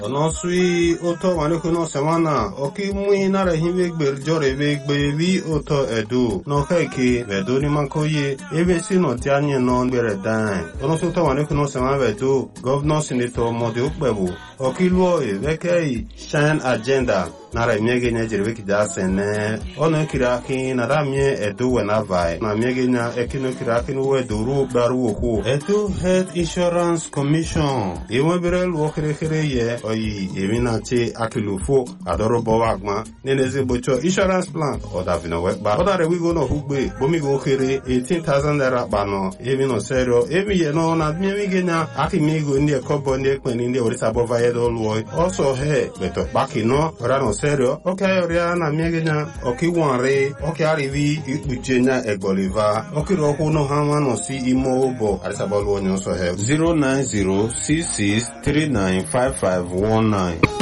ono sui oto maniko no semana oki mui nara hiwe gber jore we gbevi oto edu no keke vedo ni mankoye ebe sino tianye no gbere dan ono so to maniko no semana vedo governor senator mode ukbebu oki luo e vekei shine agenda nara miege nya jirwe kija sene ono kiraki nara mie edu wena vai na miege nya ekino kiraki no eduru baru oku edu health insurance commission ewe berel wokere kere ye oyi eminati akilufo adoro bowagma neneze bocho insurance plan oda vino wekba oda re wigo no hugbe bomi go kere 18,000 naira bano evino serio evi ye no na miege nya akimigo ndi ekobo ndi ekweni ndi orisa bova yedo luoi also he beto baki no orano serio okay oria na miege nya okiwanre okay arivi ikpuchenya egboliva okiro no hama no si imo obo arisa bolu onyo so he 09066395519